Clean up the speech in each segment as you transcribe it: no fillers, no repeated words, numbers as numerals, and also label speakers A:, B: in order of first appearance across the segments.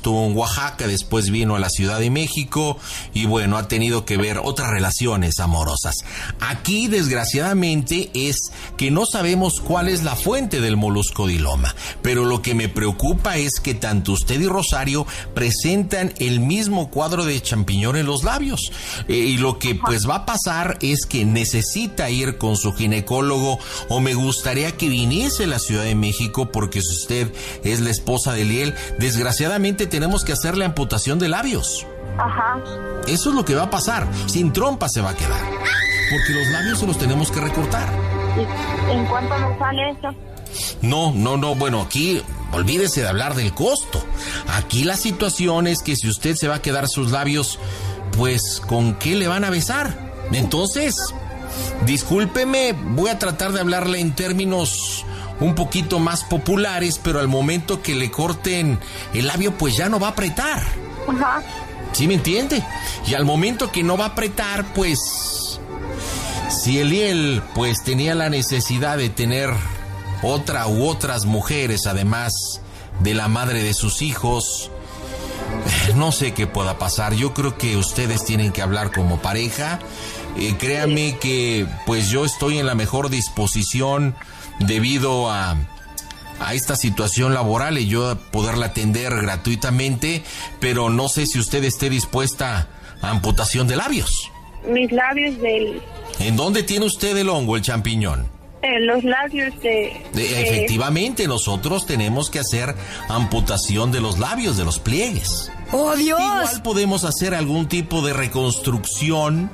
A: estuvo en Oaxaca, después vino a la Ciudad de México y bueno, ha tenido que ver otras relaciones amorosas. Aquí, desgraciadamente, es que no sabemos cuál es la fuente del moluscodiloma, pero lo que me preocupa es que tanto usted y Rosario presentan el mismo cuadro de champiñón en los labios, y lo que pues va a pasar es que necesita ir con su ginecólogo, o me gustaría que viniese a la Ciudad de México, porque si usted es la esposa de Eliel, desgraciadamente tenemos que hacerle amputación de labios.
B: Ajá.
A: Eso es lo que va a pasar. Sin trompa se va a quedar, porque los labios se los tenemos que recortar.
B: ¿Y en cuánto me sale eso?
A: No, bueno, aquí olvídese de hablar del costo. Aquí la situación es que si usted se va a quedar sus labios, pues ¿con qué le van a besar? Entonces, discúlpeme, voy a tratar de hablarle en términos un poquito más populares, pero al momento que le corten el labio, pues ya no va a apretar.
B: Ajá.
A: ¿Sí me entiende? Y al momento que no va a apretar, pues si Eliel pues tenía la necesidad de tener otra u otras mujeres, además de la madre de sus hijos, no sé qué pueda pasar. Yo creo que ustedes tienen que hablar como pareja. Créanme que pues yo estoy en la mejor disposición debido a esta situación laboral y yo poderla atender gratuitamente, pero no sé si usted esté dispuesta a amputación de labios.
B: Mis labios
A: ¿En dónde tiene usted el hongo, el champiñón?
B: En los labios
A: Efectivamente, nosotros tenemos que hacer amputación de los labios, de los pliegues.
C: ¡Oh, Dios!
A: Igual podemos hacer algún tipo de reconstrucción,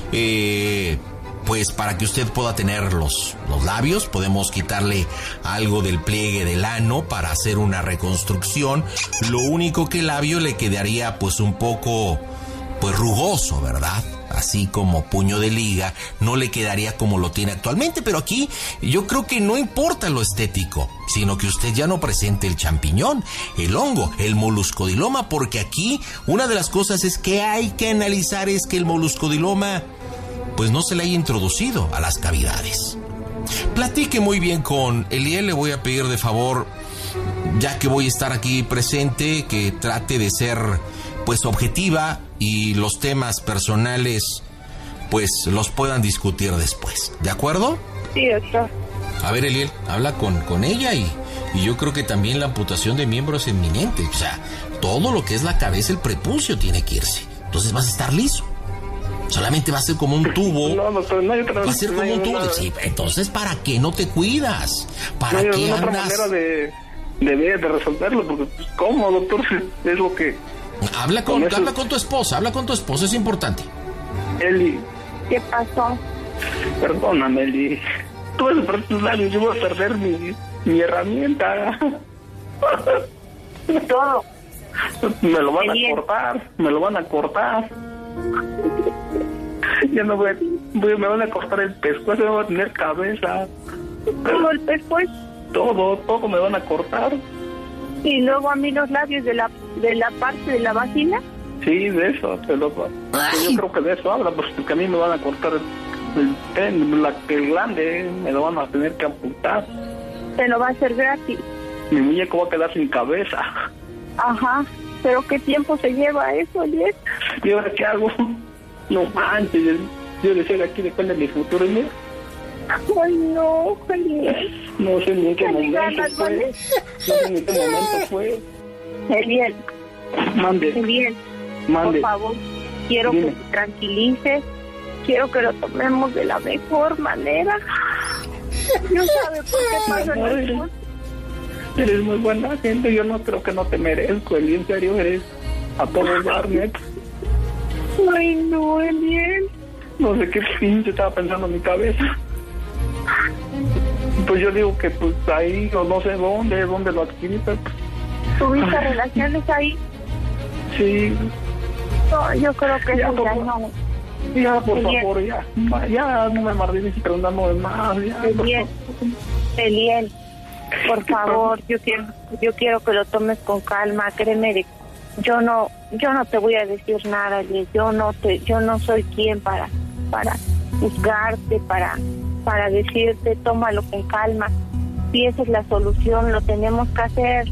A: pues para que usted pueda tener los labios. Podemos quitarle algo del pliegue del ano para hacer una reconstrucción. Lo único que el labio le quedaría pues un poco pues rugoso, ¿verdad? Así como puño de liga, no le quedaría como lo tiene actualmente, pero aquí yo creo que no importa lo estético, sino que usted ya no presente el champiñón, el hongo, el moluscodiloma, porque aquí una de las cosas es que hay que analizar es que el moluscodiloma pues no se le haya introducido a las cavidades. Platique muy bien con Eliel, le voy a pedir de favor, ya que voy a estar aquí presente, que trate de ser pues objetiva y los temas personales pues los puedan discutir después, ¿de acuerdo?
B: Sí, doctor.
A: A ver, Eliel, habla con ella y yo creo que también la amputación de miembro es inminente. O sea, todo lo que es la cabeza, el prepucio tiene que irse. Entonces vas a estar liso. Solamente va a ser como un tubo.
D: No, doctor, no hay otra.
A: Va a ser como un tubo. Sí, entonces, ¿para qué no te cuidas? ¿Para qué
D: andas? No hay otra manera de resolverlo, porque pues, ¿cómo, doctor? Es lo que...
A: Habla con tu esposa, es importante.
D: Eli.
B: ¿Qué pasó?
D: Perdóname, Eli. Tú vas a perder tus labios, yo voy a perder mi herramienta.
B: Todo.
D: Me lo van a cortar. Ya no me van a cortar el pescuezo, no voy a tener cabeza.
B: ¿Todo el pescuezo?
D: Todo me van a cortar.
B: Y luego a mí los labios de la parte de la vagina.
D: Sí, de eso, yo creo que de eso habla, porque a mí me van a cortar el glande, me lo van a tener que amputar.
B: Se lo va a hacer gratis.
D: Mi muñeco va a quedar sin cabeza.
B: Ajá, pero ¿qué tiempo se lleva eso, Eliel?
D: ¿Y ahora qué hago? No manches, yo decía que aquí depende de mi futuro, ¿no?
B: Ay, no, Eliel.
D: No sé ni en qué momento fue.
B: Eliel.
D: Mande.
B: Eliel.
D: Mande.
B: Por favor, quiero que te tranquilices. Quiero que lo tomemos de la mejor manera. No sabe por qué pasa eso.
D: Eres muy buena gente, yo no creo que no te merezco, Eli, en serio, eres a todo darme.
B: Ay, no, Eliel.
D: No sé qué pinche estaba pensando en mi cabeza. Pues yo digo que pues ahí, o no sé dónde lo adquirí, pero...
B: ¿Tuviste relaciones ahí?
D: Sí.
B: No, yo creo que ya, eso ya no.
D: Ya, por favor, ya no me mardines preguntando más.
B: Eliel, por favor, yo quiero que lo tomes con calma, créeme, yo no te voy a decir nada, Eliel, yo no soy quien para juzgarte, para decirte tómalo con calma. Si esa es la solución, lo tenemos que hacer.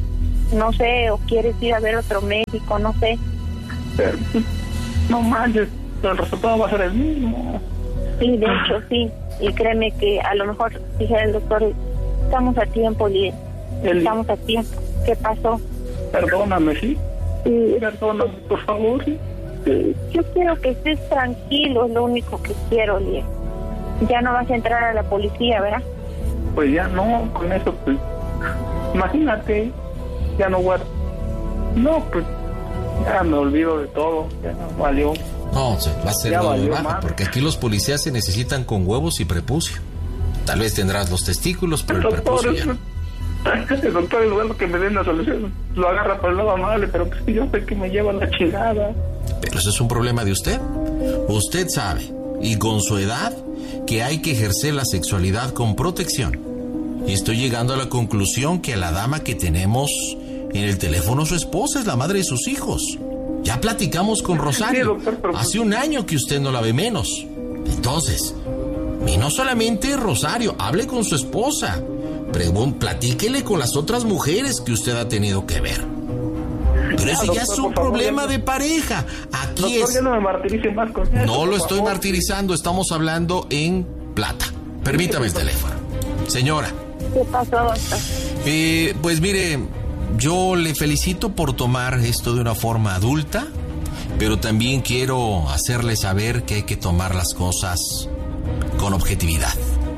B: no sé, o quieres ir a ver otro médico, no sé.
D: Pero, no manches, el resultado va a ser el mismo.
B: Sí, de hecho, sí. Y créeme que a lo mejor, dijera el doctor, estamos a tiempo, Liel. Estamos a tiempo. ¿Qué pasó?
D: Perdóname, ¿sí?
B: Sí.
D: Perdóname, por favor.
B: Sí. Yo quiero que estés tranquilo, es lo único que quiero, Liel. Ya no vas a entrar a la policía, ¿verdad?
D: Pues ya no, con eso, pues, imagínate, ya no guardo. No, pues, ya me olvido de todo, ya no valió.
A: No, va a ser
D: Ya
A: doble
D: valió
A: baja,
D: madre.
A: porque aquí los policías se necesitan con huevos y prepucio. Tal vez tendrás los testículos, pero el prepucio ya no.
D: El doctor, en lugar de que me den la solución, lo agarra por el lado amable, pero pues yo sé que me lleva la chingada.
A: Pero eso es un problema de usted. Usted sabe, y con su edad, que hay que ejercer la sexualidad con protección. Y estoy llegando a la conclusión que a la dama que tenemos en el teléfono, su esposa es la madre de sus hijos. Ya platicamos con Rosario.
D: Sí, doctor, pero...
A: Hace un año que usted no la ve menos. Entonces, y no solamente Rosario, hable con su esposa. Platíquele con las otras mujeres que usted ha tenido que ver. Pero ese ya es un problema de pareja. Aquí
D: doctor,
A: es...
D: ya no me martirice más con eso.
A: No lo
D: por
A: estoy
D: favor.
A: martirizando, estamos hablando en plata. Permítame el teléfono. Señora,
B: ¿Qué pasó, doctor?
A: pues mire, yo le felicito por tomar esto de una forma adulta, pero también quiero hacerle saber que hay que tomar las cosas con objetividad.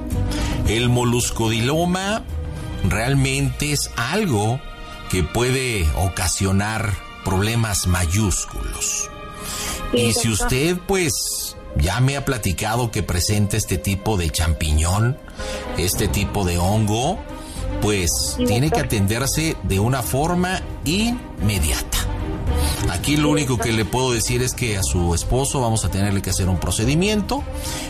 A: El moluscodiloma realmente es algo que puede ocasionar problemas mayúsculos. Y si usted, pues, ya me ha platicado que presenta este tipo de champiñón, este tipo de hongo, pues tiene que atenderse de una forma inmediata. Aquí lo único que le puedo decir es que a su esposo vamos a tenerle que hacer un procedimiento.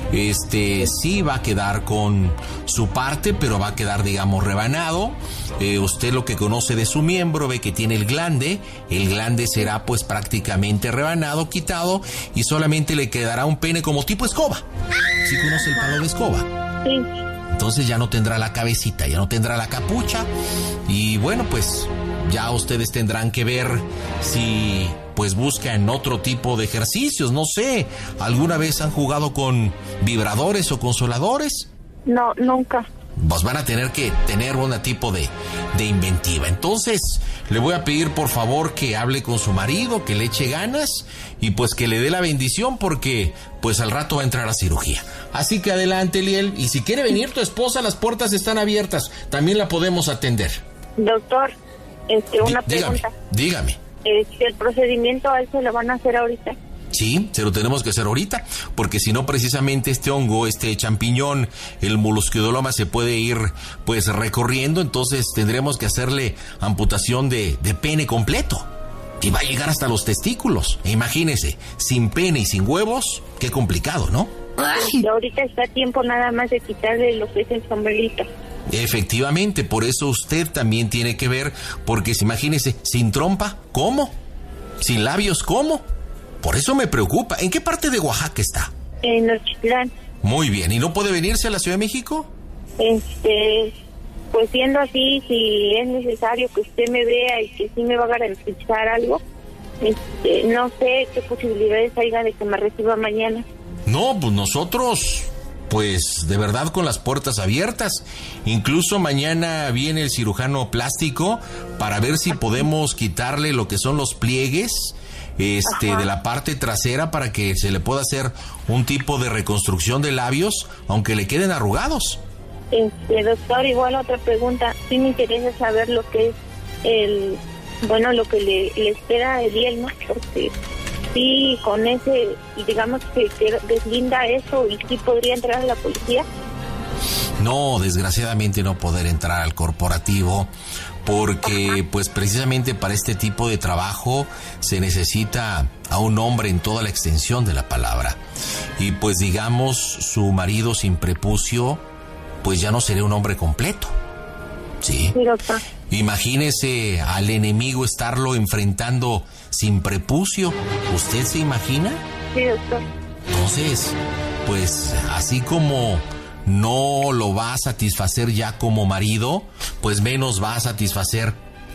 A: Sí va a quedar con su parte, pero va a quedar, digamos, rebanado. Usted lo que conoce de su miembro ve que tiene el glande será pues prácticamente rebanado, quitado, y solamente le quedará un pene como tipo escoba. ¿Sí conoce el palo de escoba?
B: Sí.
A: Entonces ya no tendrá la cabecita, ya no tendrá la capucha, y bueno, pues ya ustedes tendrán que ver si pues buscan otro tipo de ejercicios, no sé, ¿alguna vez han jugado con vibradores o consoladores?
B: No, nunca.
A: Pues van a tener que tener un tipo de inventiva. Entonces, le voy a pedir por favor que hable con su marido, que le eche ganas y pues que le dé la bendición porque pues al rato va a entrar a cirugía. Así que adelante, Liel, y si quiere venir tu esposa, las puertas están abiertas, también la podemos atender.
B: Doctor, una pregunta.
A: Dígame.
B: ¿El procedimiento a él se lo van a hacer ahorita?
A: Sí, se lo tenemos que hacer ahorita, porque si no precisamente este hongo, este champiñón, el moluscodiloma se puede ir pues recorriendo, entonces tendremos que hacerle amputación de pene completo. Y va a llegar hasta los testículos. E imagínese, sin pene y sin huevos, qué complicado, ¿no?
B: Y ahorita está a tiempo nada más de quitarle lo que es el sombrerito.
A: Efectivamente, por eso usted también tiene que ver, porque imagínese, sin trompa, ¿cómo? Sin labios, ¿cómo? Por eso me preocupa. ¿En qué parte de Oaxaca está?
B: En Nochitlán.
A: Muy bien. ¿Y no puede venirse a la Ciudad de México?
B: Pues siendo así, si es necesario que usted me vea y que sí me va a garantizar algo, no sé qué posibilidades haya de que me reciba mañana.
A: No, pues nosotros, pues de verdad con las puertas abiertas. Incluso mañana viene el cirujano plástico para ver si podemos quitarle lo que son los pliegues de la parte trasera para que se le pueda hacer un tipo de reconstrucción de labios, aunque le queden arrugados.
B: Doctor, igual otra pregunta. Sí me interesa saber lo que es lo que le espera a Eliel, ¿no? Porque sí, con ese, digamos que deslinda eso y sí podría entrar a la policía.
A: No, desgraciadamente no poder entrar al corporativo, porque pues precisamente para este tipo de trabajo se necesita a un hombre en toda la extensión de la palabra. Y pues digamos, su marido sin prepucio, pues ya no sería un hombre completo. ¿Sí?
B: Sí, doctor.
A: Imagínese al enemigo estarlo enfrentando sin prepucio. ¿Usted se imagina?
B: Sí, doctor.
A: Entonces, pues así como no lo va a satisfacer ya como marido, pues menos va a satisfacer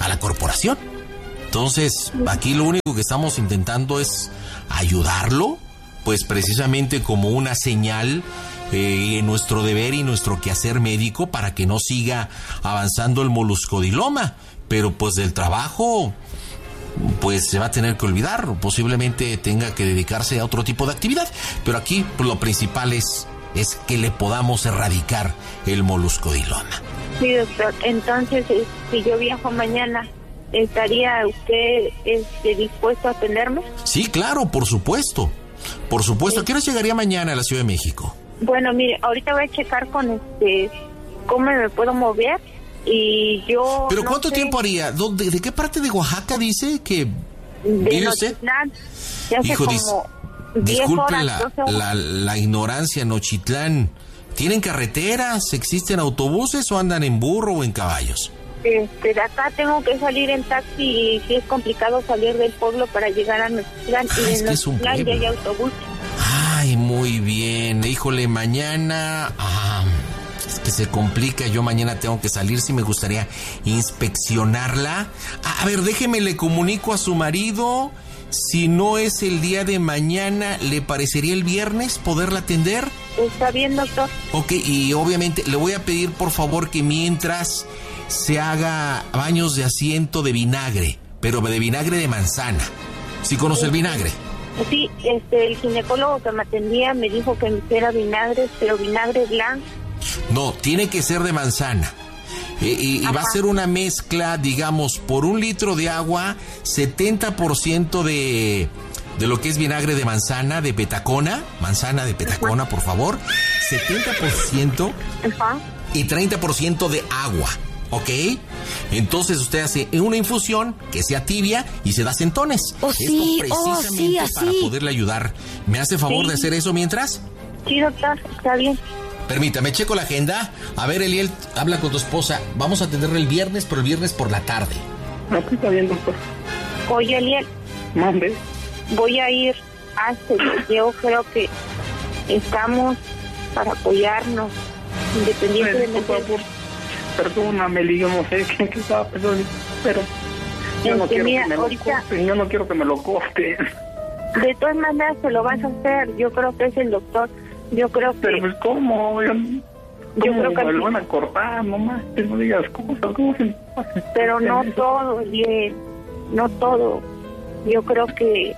A: a la corporación. Entonces, aquí lo único que estamos intentando es ayudarlo, pues precisamente como una señal en nuestro deber y nuestro quehacer médico para que no siga avanzando el moluscodiloma. Pero pues del trabajo, pues se va a tener que olvidar, posiblemente tenga que dedicarse a otro tipo de actividad. Pero aquí pues, lo principal es que le podamos erradicar el moluscodiloma. Sí,
B: doctor. Entonces, si yo viajo mañana, ¿estaría usted dispuesto a atenderme?
A: Sí, claro, por supuesto. Por supuesto. ¿A qué hora llegaría mañana a la Ciudad de México?
B: Bueno, mire, ahorita voy a checar con cómo me puedo mover y yo...
A: ¿Pero cuánto tiempo haría? ¿De qué parte de Oaxaca dice que vive usted? Hijo, disculpe la ignorancia, Nochitlán. ¿Tienen carreteras? ¿Existen autobuses o andan en burro o en caballos?
B: De acá tengo que salir en taxi y sí es complicado salir del pueblo para llegar a Nochitlán. Y en Nochitlán ya hay autobús.
A: Ay, muy bien. Híjole, mañana... es que se complica. Yo mañana tengo que salir. Sí me gustaría inspeccionarla. A ver, déjeme, le comunico a su marido. Si no es el día de mañana, ¿le parecería el viernes poderla atender?
B: Está bien, doctor.
A: Ok, y obviamente le voy a pedir, por favor, que mientras se haga baños de asiento de vinagre, pero de vinagre de manzana. ¿Sí conoce el vinagre?
B: Sí, el ginecólogo que me atendía me dijo que me hiciera vinagre, pero vinagre blanco.
A: No, tiene que ser de manzana. Y va a ser una mezcla, digamos, por 1 litro de agua, 70% de lo que es vinagre de manzana, de petacona, manzana de petacona, por favor, 70% y 30% de agua, ¿ok? Entonces usted hace una infusión que sea tibia y se da centones. Precisamente para poderle ayudar. ¿Me hace favor de hacer eso mientras?
B: Sí, doctor, está bien.
A: Permítame, checo la agenda. A ver, Eliel, habla con tu esposa. Vamos a atenderle el viernes, pero el viernes por la tarde.
D: Aquí está bien, doctor.
B: Oye, Eliel.
D: Mande.
B: Voy a ir yo creo que estamos para apoyarnos, independientemente
D: por favor, perdóname, yo no sé qué estaba pensando, pero yo no quiero que me lo corten, yo no quiero que me lo corten.
B: De todas maneras se lo vas a hacer, yo creo que es el doctor. Yo creo que...
D: Pero pues, ¿cómo? Yo creo que me lo van a cortar, nomás, no digas cosas, ¿cómo se pasa?
B: Pero no todo, bien, no todo. Yo creo que,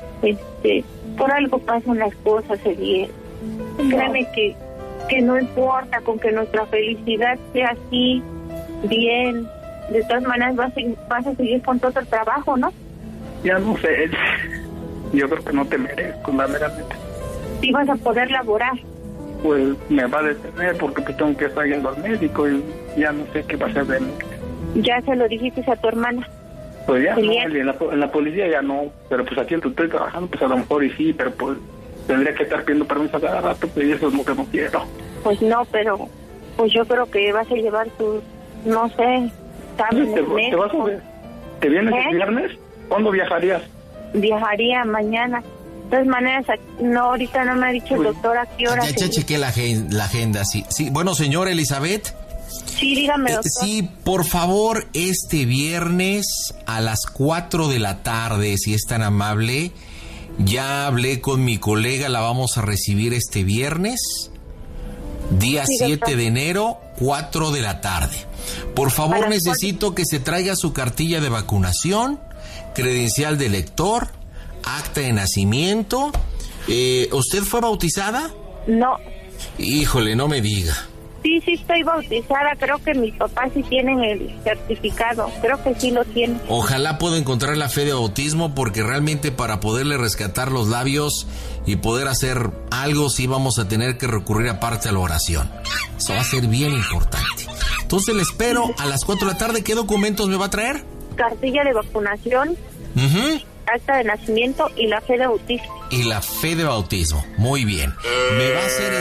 B: por algo pasan las cosas, Eliel. Créeme que no importa, con que nuestra felicidad sea así, bien. De todas maneras vas a seguir con todo el trabajo, ¿no?
D: Ya no sé, yo creo que no te merezco, la verdaderamente.
B: ¿Sí vas a poder laborar?
D: Pues me va a detener porque pues tengo que estar yendo al médico y ya no sé qué va a hacer de mí.
B: ¿Ya se lo dijiste a tu hermana?
D: Pues ya no, en la policía ya no, pero pues aquí estoy trabajando, pues a lo mejor y sí, pero pues tendría que estar pidiendo permiso cada rato, pues eso es lo que no quiero.
B: Pues no, pero pues yo creo que vas a llevar tu, no sé, ¿sabes?
D: ¿Te vas a ver? ¿Te vienes el viernes? ¿Cuándo viajarías?
B: Viajaría mañana. De todas maneras, no, ahorita no me ha dicho el doctor a qué hora.
A: Ya chequé la agenda, sí. Bueno, señora Elizabeth.
B: Sí, dígame, doctor.
A: Sí, por favor, este viernes a las 4 de la tarde, si es tan amable. Ya hablé con mi colega, la vamos a recibir este viernes, día 7 de enero, 4 de la tarde. Por favor, necesito que se traiga su cartilla de vacunación, credencial de lector, acta de nacimiento. ¿Usted fue bautizada?
B: No.
A: Híjole, no me diga.
B: Sí estoy bautizada, creo que mis papás sí tienen el certificado, creo que sí lo tienen.
A: Ojalá pueda encontrar la fe de bautismo, porque realmente para poderle rescatar los labios y poder hacer algo, sí vamos a tener que recurrir aparte a la oración. Eso va a ser bien importante. Entonces le espero a las 4 de la tarde. ¿Qué documentos me va a traer?
B: Cartilla de vacunación, acta de nacimiento y la fe de bautismo.
A: Y la fe de bautismo, muy bien. Me va a hacer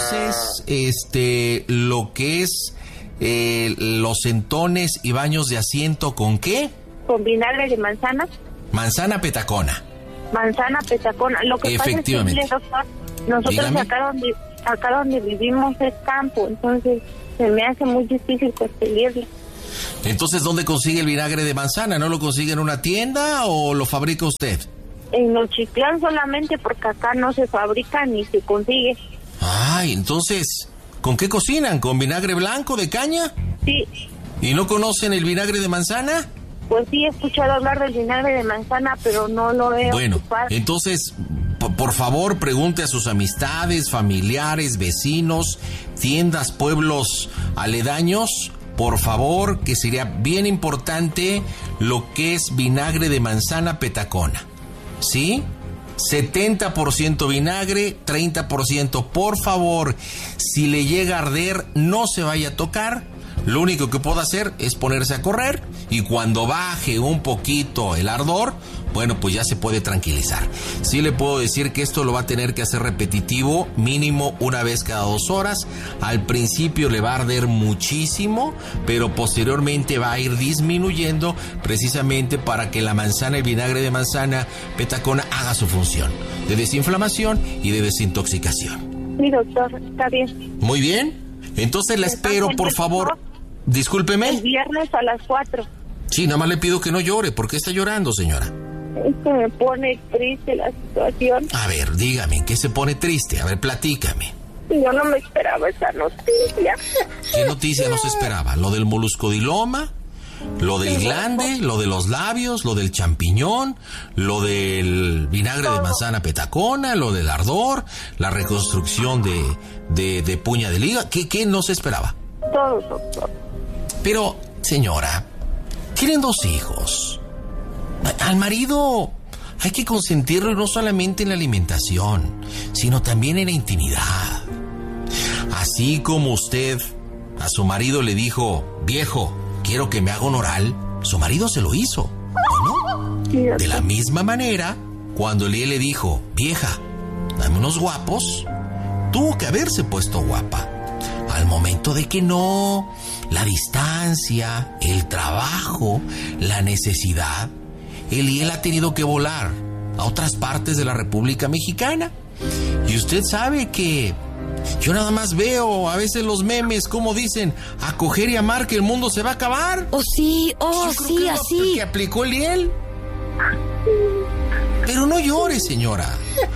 A: entonces lo que es los centones y baños de asiento, ¿con qué?
B: Con vinagre de manzana.
A: Manzana petacona.
B: Manzana petacona. Lo que
A: efectivamente
B: pasa es que, doctor, nosotros acá donde vivimos es campo, entonces se me hace muy difícil conseguirlo.
A: Entonces, ¿dónde consigue el vinagre de manzana? ¿No lo consigue en una tienda o lo fabrica usted?
B: En Nochitlán solamente, porque acá no se fabrica ni se consigue.
A: Ay, entonces, ¿con qué cocinan? ¿Con vinagre blanco de caña?
B: Sí.
A: ¿Y no conocen el vinagre de manzana?
B: Pues sí, he escuchado hablar del vinagre de manzana, pero no lo he ocupado.
A: Entonces, por favor, pregunte a sus amistades, familiares, vecinos, tiendas, pueblos aledaños, por favor, que sería bien importante lo que es vinagre de manzana Petacona. ¿Sí? 70% vinagre, 30%. Por favor, si le llega a arder, no se vaya a tocar. Lo único que puedo hacer es ponerse a correr y cuando baje un poquito el ardor, bueno, pues ya se puede tranquilizar. Sí le puedo decir que esto lo va a tener que hacer repetitivo, mínimo una vez cada 2 horas. Al principio le va a arder muchísimo, pero posteriormente va a ir disminuyendo precisamente para que la manzana, el vinagre de manzana Petacona haga su función de desinflamación y de desintoxicación.
B: Sí, doctor, está bien.
A: Muy bien. Entonces la espero, por favor. Discúlpeme.
B: El viernes a las 4.
A: Sí, nada más le pido que no llore. ¿Por qué está llorando, señora?
B: Es que me pone triste la situación.
A: A ver, dígame, ¿en qué se pone triste? A ver, platícame.
B: Yo no me esperaba esa noticia.
A: ¿Qué noticia no se esperaba? ¿Lo del moluscodiloma? ¿Lo del glande? ¿Lo de los labios? ¿Lo del champiñón? ¿Lo del vinagre de manzana Petacona? ¿Lo del ardor? ¿La reconstrucción de puña de liga? ¿Qué no se esperaba?
B: Todo, doctor.
A: Pero, señora, tienen 2 hijos. Al marido hay que consentirlo no solamente en la alimentación, sino también en la intimidad. Así como usted a su marido le dijo, viejo, quiero que me haga un oral, su marido se lo hizo, ¿o no?
B: Sí,
A: de la misma manera, cuando él le dijo, vieja, dame unos guapos, tuvo que haberse puesto guapa. Al momento de que no, la distancia, el trabajo, la necesidad, él ha tenido que volar a otras partes de la República Mexicana. Y usted sabe que yo nada más veo a veces los memes como dicen, a coger y amar que el mundo se va a acabar.
C: Oh, sí, sí, así.
A: Que aplicó Eliel. Pero no llore, señora.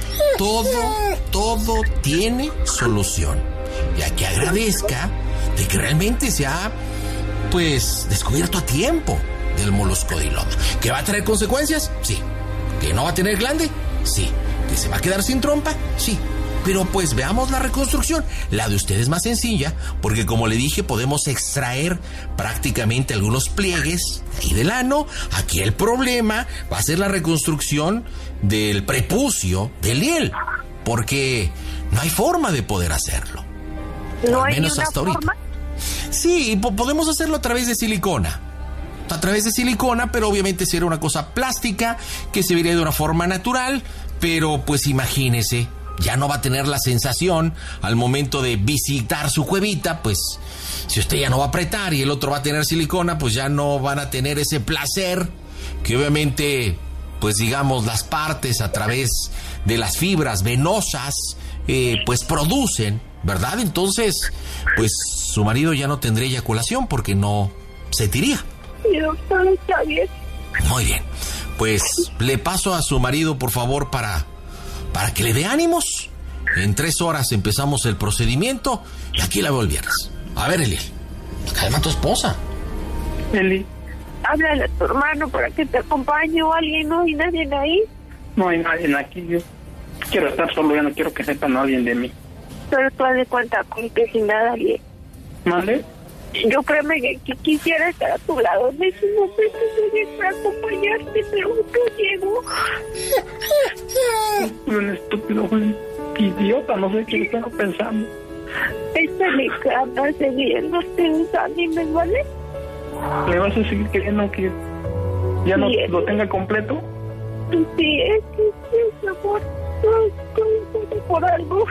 A: Todo tiene solución. Ya que agradezca de que realmente se ha, pues, descubierto a tiempo del moluscodiloma. ¿Que va a traer consecuencias? Sí. ¿Que no va a tener glande? Sí. ¿Que se va a quedar sin trompa? Sí. Pero pues veamos la reconstrucción. La de usted es más sencilla, porque como le dije, podemos extraer prácticamente algunos pliegues ahí del ano. Aquí el problema va a ser la reconstrucción del prepucio del Eliel, porque no hay forma de poder hacerlo.
B: ¿No
A: al
B: hay
A: menos
B: una
A: hasta ahorita.
B: forma?
A: Sí, podemos hacerlo a través de silicona. A través de silicona, pero obviamente sería una cosa plástica que se vería de una forma natural, pero pues imagínese, ya no va a tener la sensación al momento de visitar su cuevita, pues si usted ya no va a apretar y el otro va a tener silicona, pues ya no van a tener ese placer que obviamente, pues digamos, las partes a través de las fibras venosas, pues producen, ¿verdad? Entonces, pues su marido ya no tendría eyaculación porque no sentiría.
B: Sí, doctor, está bien.
A: Muy bien, pues le paso a su marido, por favor, para que le dé ánimos. En 3 horas empezamos el procedimiento y aquí la veo el viernes. A ver, Eli, calma a tu esposa.
D: Eli,
B: Háblale a tu hermano para que te acompañe o alguien. ¿No hay nadie ahí?
D: no hay nadie aquí. Yo quiero estar solo, ya no quiero que sepa nadie de mí.
B: Pero tú haz de cuenta con que sin nada bien.
D: ¿Mande?
B: Yo créeme que quisiera estar a tu lado en ese momento para acompañarte, pero no llego.
D: Un estúpido, un idiota, no sé qué estaba pensando.
B: Está en mi cama, siguiéndote tus ánimos, ¿vale?
D: ¿Le vas a seguir queriendo que ya no
B: Sí,
D: lo tenga completo?
B: Sí, es amor. Todo por algo.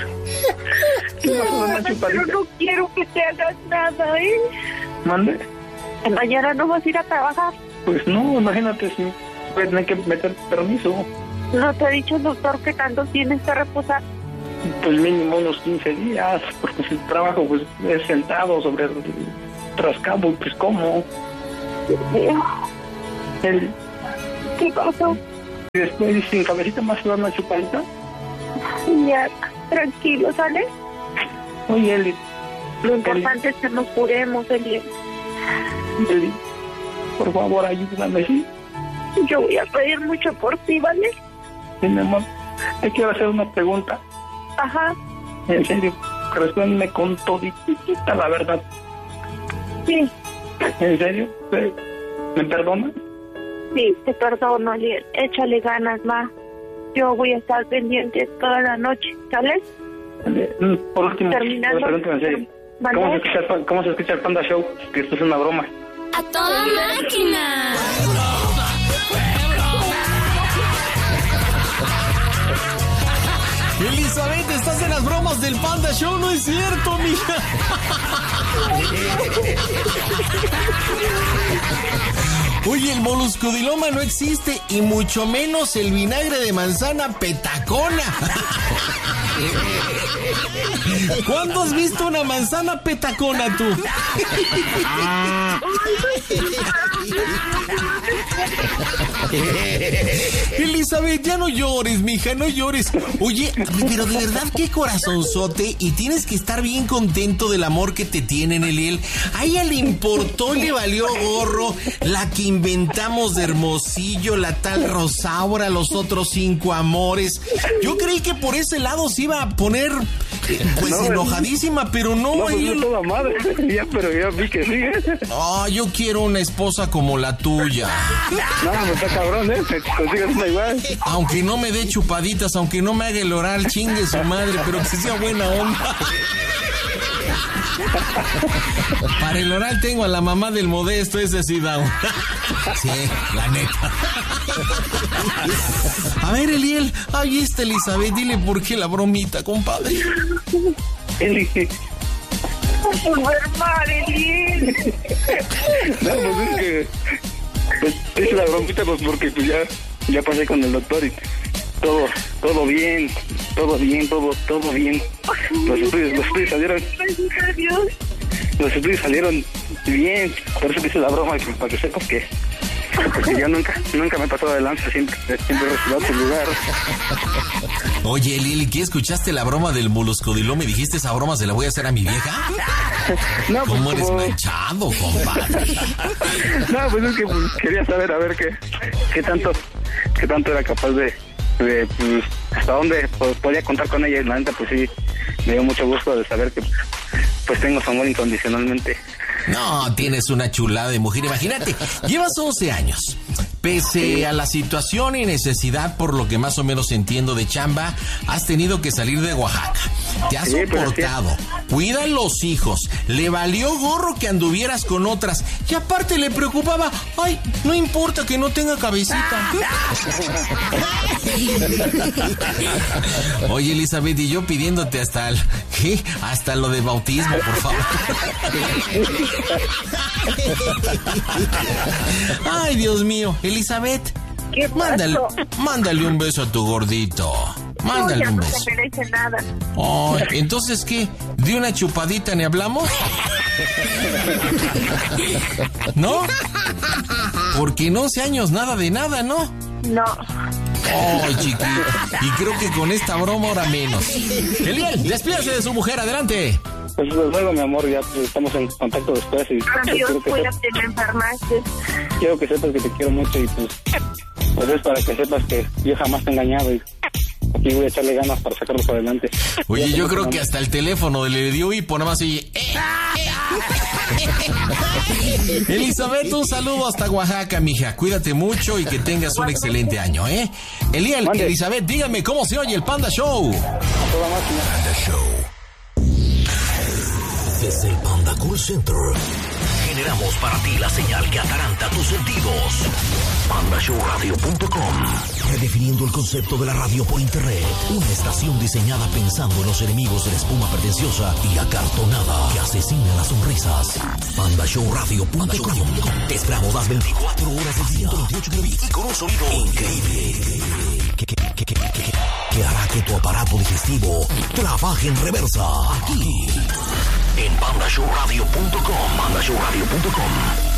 B: Pero no quiero que te hagas nada, ¿eh?
D: ¿Mande?
B: Mañana no vas a ir a trabajar.
D: Pues no, imagínate si voy a tener que meter permiso.
B: ¿No te ha dicho el doctor que tanto tienes que reposar?
D: Pues mínimo unos 15 días, porque si el trabajo pues es sentado sobre el trascabo, pues ¿cómo?
B: Dios mío. ¿Qué pasó?
D: Y después, sin cabecita, más dar una chupadita.
B: Ya, tranquilo, ¿sale?
D: Oye, Eli.
B: Lo importante es que nos curemos, Eli.
D: Eli, por favor, ayúdame, ¿sí?
B: Yo voy a pedir mucho por ti, ¿vale?
D: Sí, mi amor. Te quiero hacer una pregunta.
B: Ajá.
D: En serio, respóndeme con toditita la verdad.
B: Sí.
D: ¿En serio? ¿Me perdonas?
B: Sí, te perdono, Eliel. Échale ganas, ma. Yo voy a estar pendiente toda la noche, ¿sale?
D: Por último,
B: terminando.
D: Pregúntame en serio.
B: ¿Vale?
D: ¿Cómo se escucha el Panda Show? Que esto es una broma.
C: ¡A toda máquina!
A: Elizabeth, estás en las bromas del Panda Show, no es cierto, mija. Oye, el moluscodiloma no existe y mucho menos el vinagre de manzana petacona. ¿Cuándo has visto una manzana petacona tú? Elizabeth, ya no llores, mija, no llores. Oye, pero de verdad, qué corazonzote, y tienes que estar bien contento del amor que te tienen, Eliel. A ella le importó, le valió gorro la que inventamos de Hermosillo, la tal Rosaura, los otros 5 amores. Yo creí que por ese lado se iba a poner pues no, enojadísima, pero no.
D: No, pues no toda madre, ya, pero ya vi que sí.
A: Yo quiero una esposa como la tuya.
D: No, pues está cabrón, consigues una igual.
A: Aunque no me dé chupaditas, aunque no me haga el oral, chingue su madre, pero que sea buena onda. Para el oral tengo a la mamá del Modesto, ese sí da. Sí, la neta. A ver, Eliel, ahí está Elizabeth, dile por qué la bromita, compadre.
D: Eli.
B: Volver mal, Eliel.
D: No, pues es que es la bromita, pues porque pues ya pasé con el doctor y todo bien. Los estudios salieron. Los estudios salieron bien, por eso que hice la broma, para que sepas que porque yo nunca me he pasado adelante, siempre he reservado su lugar.
A: Oye, Lili, ¿qué escuchaste la broma del moluscodiloma y dijiste esa broma se la voy a hacer a mi vieja?
D: No,
A: ¿Cómo
D: pues,
A: eres manchado, compadre?
D: No, pues es que quería saber a ver qué tanto era capaz de pues, hasta dónde podía contar con ella, y la neta pues sí me dio mucho gusto de saber que pues tengo su amor incondicionalmente.
A: No, tienes una chulada de mujer, imagínate, llevas 11 años. Pese a la situación y necesidad, por lo que más o menos entiendo de chamba, has tenido que salir de Oaxaca. Te has soportado, cuida a los hijos, le valió gorro que anduvieras con otras, y aparte le preocupaba, ay, no importa que no tenga cabecita. Oye, Elizabeth, y yo pidiéndote hasta lo de bautismo, por favor. Ay, Dios mío, Elizabeth, mándale un beso a tu gordito. Mándale un beso.
B: No se merece nada.
A: Oh, entonces, ¿qué? ¿De una chupadita ni hablamos? ¿No? Porque en 11 años nada de nada, ¿no?
B: No.
A: Ay, chiquito. Y creo que con esta broma ahora menos. Eliel, despídase de su mujer, adelante.
D: Pues luego, mi amor, ya pues, estamos en contacto después. Y
B: adiós, cuídate, me enfermaste.
D: Quiero que sepas que te quiero mucho y pues es para que sepas que yo jamás te he engañado y aquí voy a echarle ganas para sacarlos adelante.
A: Oye, yo creo que hasta el teléfono le dio hipo, nada más y... Elizabeth, un saludo hasta Oaxaca, mija. Cuídate mucho y que tengas un excelente año, ¿eh? Eliel, Elizabeth, dígame cómo se oye el Panda Show. Panda Show. Desde el Panda Cool Center generamos para ti la señal que ataranta tus sentidos. PandaShowRadio.com. Redefiniendo el concepto de la radio por internet. Una estación diseñada pensando en los enemigos de la espuma pretenciosa y acartonada que asesina las sonrisas. PandaShowRadio.com. Te esperamos las 24 horas del día. 128 kilobits y con un sonido increíble. Que hará que tu aparato digestivo trabaje en reversa. Aquí en PandaShowRadio.com. PandaShowRadio.com.